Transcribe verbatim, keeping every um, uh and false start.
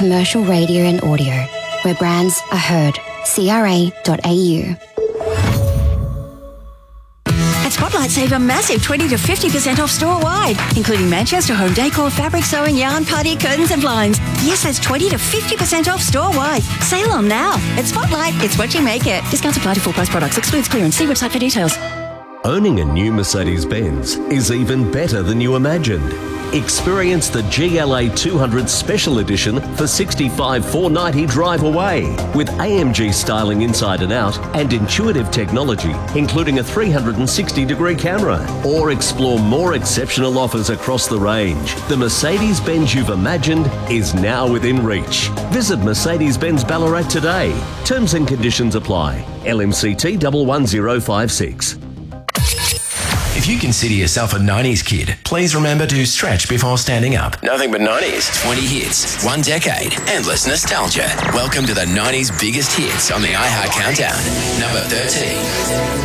commercial radio and audio, where brands are heard. C R A dot A U. At Spotlight, save a massive twenty to fifty percent off store-wide, including Manchester home decor, fabric sewing, yarn, party, curtains and blinds. Yes, that's twenty to fifty percent off store-wide. Sale on now. At Spotlight, it's what you make it. Discounts apply to full price products. Excludes clearance. See website for details. Owning a new Mercedes-Benz is even better than you imagined. Experience the G L A two hundred Special Edition for sixty-five thousand four hundred ninety drive away with A M G styling inside and out and intuitive technology, including a three hundred sixty degree camera. Or explore more exceptional offers across the range. The Mercedes-Benz you've imagined is now within reach. Visit Mercedes-Benz Ballarat today. Terms and conditions apply. L M C T one one zero five six. If you consider yourself a nineties kid, please remember to stretch before standing up. Nothing but nineties. twenty hits, one decade, endless nostalgia. Welcome to the nineties biggest hits on the iHeart Countdown. Number thirteen.